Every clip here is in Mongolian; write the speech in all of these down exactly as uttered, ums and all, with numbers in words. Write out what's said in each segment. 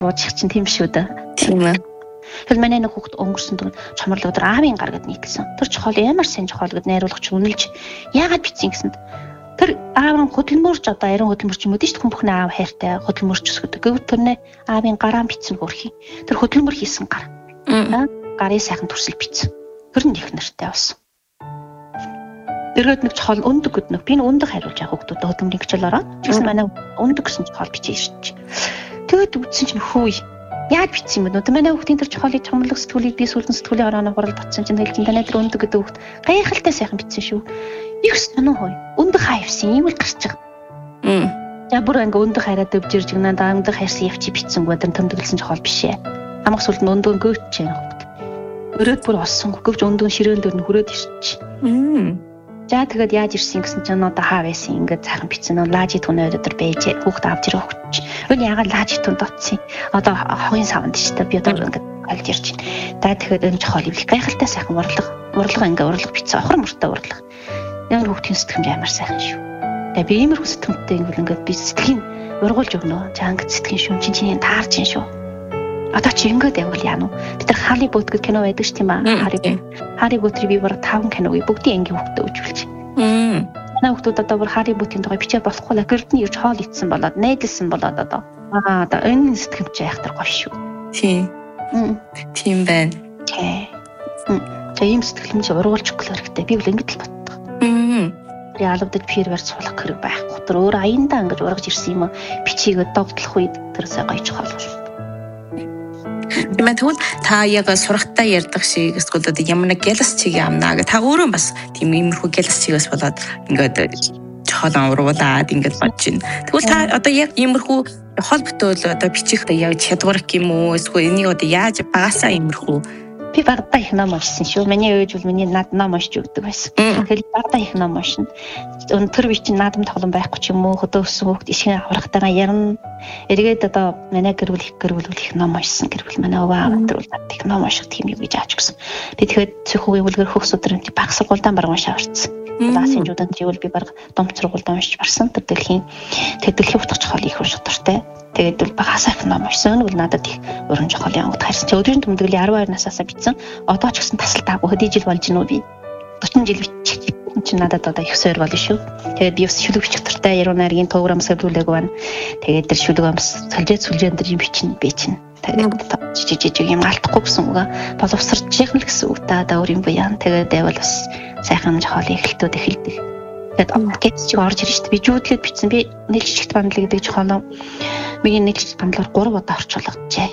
буучих чинь тийм шүү дээ. Тийм ээ. Тэгэл манай нэг хүүхд өнгөрсөн дөрөв чамрал өдөр аавын гар гэд нийтлсэн. Тэр чохол ямар сайн чохол гэд найруулгач үнэлж яагаад битсэн гэсэнд тэр аав нь хөдөлмөрч одоо ариун хөдөлмөрч юм уу тийш хүн бүхний аав хайртай хөдөлмөрч өсгөдөг. Гэвч тэрнээ аавын гараа битсэн хөрхий. Тэр хөдөлмөр хийсэн гар. Гарын сайхан төрсөл битсэн. Тэр нь их нартай болсон. Дэргэд нэг чохол өндөг гэднэг. Би н өндөг хариулж яах хүүхдүүдэд хөдөлмөрийн хичээл ороод. Тэгсэн манай өндөг гэсэн чохол бичиж ирчих. Тэгэд үтсэн чинь хөөе. Яаж битсэн юм бэ? Одоо манай хүүхдийн тэр чохолыг чамлаг сэтгүүлийг би сүлдэн сэтгүүлийн орооно хурал батсан чинь хэлсэн танай тэр өндөг гэдэг хүүхд гайхалтай сайхан битсэн шүү. Их сонин хой. Өндөг хайвсан юм л гарч байгаа. Мм. За бүр ингээ өндөг хайраад өвжирж гинэ да өндөг хайрсан явчих битсэнгүй тэр тэмдэглэсэн чохол биш ээ. Хамаг сүлд нь өндөг гөөч чинь хүүхд. Өрөөд бүр олсон гэвч өндөг ширээн дээр нь хүрээд ирчих. Мм. За тэгээд яаж ирсэн гэсэн чинь одоо хаа байсан ингээд цаахан битсэн нөө лажи түнээ өдөр байж хүүхд авч ирэх хүүхд. Өл ягаад лажи түн дотсон. Одоо хогийн савнд ч та би одоо ингээд олж ирж байна. За тэгэхээр энэ чохол ивлэх гайхалтай сайхан урлаг урлаг ингээ урлаг битсэн охор мөртөө урлаг. Яг хүүхдийн сэтгэмж амар сайхан шүү. Тэгээ би иймэрхүү сэтгэмжтэй ингээд ингээд би сэтгэхийн ургуулж өгнө. За ингээд сэтгэхийн шүү чинь чиний таарч ин шүү. Одоо чи ингээд явал яана уу? Бид нар Harry Potter гэдэг кино байдаг ш тийм аа. Harry Harry Potter би бүр таван киног бүгдийн ангийн хүүхдэд өгүүлж. Мм. Манай хүүхдүүд одоо бүр Harry Potter-ийн доо бичээ болохгүй л гэрдний ирж хоол идсэн болоод найдалсан болоод одоо. Аа одоо энэ сэтгэмж яхтар гоё шүү. Тийм. Мм. Тийм байна. Тэ. Мм. За ийм сэтгэлмж ургуулж өгөх хэрэгтэй. Би бол ингэж л боддог. Мм. Би албадад пирвэр суулгах хэрэг байхгүй. Тэр өөр аяндаа ингэж ургаж ирсэн юм бичигээ догтлох үед тэрсээ гоё чухал болно. Тэгмээ тэгвэл та яг сурахтаа ярьдаг шиг эсвэл одоо ямар нэг гэлс чиг амнаа гэ та өөрөө бас тийм иймэрхүү гэлс чигээс болоод ингээд чохол уруулаад ингээд бодож байна. Тэгвэл та одоо яг иймэрхүү хол бүтөөл одоо бичих яг чадвар гэх юм уу эсвэл энийг одоо яаж багасаа иймэрхүү би багтаа их ном уншсан шүү. Миний ээж бол миний над ном уншиж өгдөг байсан. Тэгэхээр багтаа их ном уншина. Өнтөр би чинь наадам тоглоом байхгүй ч юм уу хөдөө өссөн хүүхд ишин аврахтайгаа ярина. Эргээд одоо манай гэр бүл их гэр бүл их ном уншсан. Гэр бүл манай өвөө аваад их ном унших тийм юм гэж ааж өгсөн. Би тэгэхээр цөөхөгийн үлгэр хөхс өдрөнд баг сургуультай баг уншаа орсон. Классын жууданд ивэл би баг домц сургуульд уншиж барсан. Тэр дэлхийн тэр дэлхийн утгач хол их унших дуртай. Тэгээд бол багасаа их ном уншсан. Үл надад их уран жохол яваад хайрсан. Чи өдрийн тэмдэглэлийн арван хоёр наснаас бичсэн. Одоо ч гэсэн тасалтаагүй хэдий жил болж гинөө би. дөрвөн жил бичих. Чи надад одоо их сойр болно шүү. Тэгээд би бас шүлэг бичих дуртай яруу найргийн програм сэрдүүлээг байна. Тэгээд тэр шүлэг амс солжээ сүлжээ энэ юм бичин би чинь. Тэгээд жижиг юм алдахгүй гэсэн үг. Боловсрч чих л гэсэн үг та өөр юм буяа. Тэгээд байвал бас сайхан жохол эхэлтүүд эхэлдэг. Тэгээд анкет чи орж ирж штэ би жүүдлээд бичсэн. Би нийлжигт бандлаг гэдэг жохол миний нийлжигт бандлаар гурав удаа орчуулгажээ.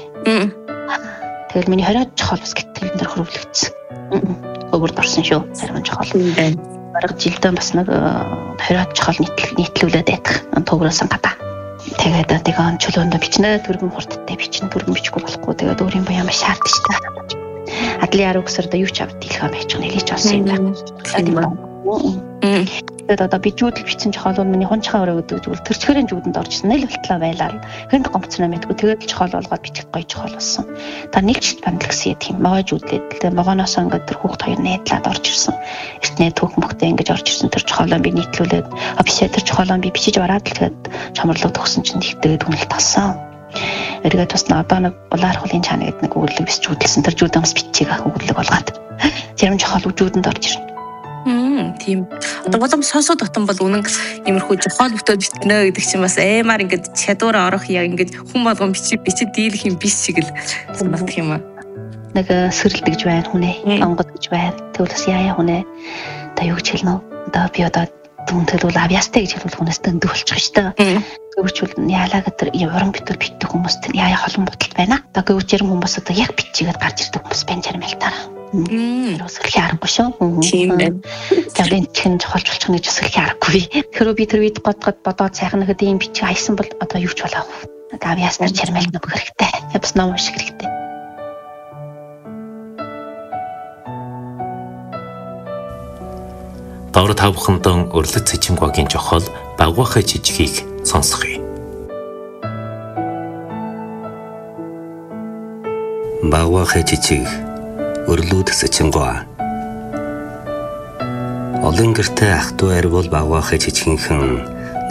Тэгэл миний хориод жохол бас гэтэл дээр хөрвөлөгдсөн. Өвөрд орсон шүү. Зарим жохол. Бараг жилдээ бас нэг хориод жохол нийтлүүлээд байдаг. Туграсан гадаа. Тэгээд тэгээ чөлөөндө бичнэ төргөн хурдтай бичнэ төргөн бичихгүй болохгүй. Тэгээд өөр юм бо ямар шаардж штэ. Адлын арга өсөрдө юу ч авд дийлхэ байж гэнэ хэлж авсан юм байна. Тэгээд одоо би жүүдэл бичсэн жохол бол миний хунчхаа өрөө гэдэг зүйл төрчгөрийн жүүдэнд оржсэн нэл болтлоо байлаа. Хэнд гомцноо мэдгүй тэгээд л жохол болгоод бичих гоё жохол болсон. Та нийлжигт бандл гэсэн тийм могоо жүүдлээд тэгээд могооноос ингээд тэр хүүхд хоёр найдлаад орж ирсэн. Эртнээ түүх мөхтэй ингэж орж ирсэн тэр жохолоо би нийтлүүлээд а бишээ тэр жохолоо би бичиж ораад л тэгээд чамрлуу төгсөн чинь тэгтээд үнэлт болсон. Эргээд бас одоо нэг улаар хулын чаана гэдэг нэг өгүүлэг бис жүүдэлсэн тэр жүүдэмс бичиг өгүүлэг болгоод зарим жохол жүүдэнд орж ирсэн. Мм тийм. Одоо голом сонсоод дотон бол үнэн иймэрхүү жохол бүтөөд битгэнэ гэдэг чинь бас аймаар ингээд чадвараа орох яг ингээд хүн болгон бичиж бичиж дийлэх юм биш шиг л санагдах юм аа. Нэг сэрэлт гэж байна хүнээ. Онгод гэж байна. Тэгвэл бас яая хүнээ. Та юу гэж хэлнэ вэ? Одоо би одоо түнтэл бол авьяастай гэж хэлвэл хүнээс дөндөө болчих шүү дээ. Гэвч яалаа гэдэг уран бүтээр битдэг хүмүүст яая холон бодолт байна. Одоо гэвч ярим хүмүүс одоо яг бичигээд гарч ирдэг хүмүүс байна зарим л таараа. Мм. Өсөлхий аргагүй шүү. Тийм байна. Тэгээд чин жохолж болчих гэж өсөлхий аргагүй. Тэгэхээр би тэр үед годгод бодоод сайхан нэгэд ийм бичиг хайсан бол одоо юу ч болоогүй. Авьяаснаар чармайл нөх хэрэгтэй. Бас ном унших хэрэгтэй. Доор та бүхэндээ Өрлөц Цэчимгогийн жохол Багвахай жижигийг сонсгоё. Багвахай жижиг Өрлөц Цэчимгоо. Олон гэртээ ах トゥ арь бол Багвахай жижигхэн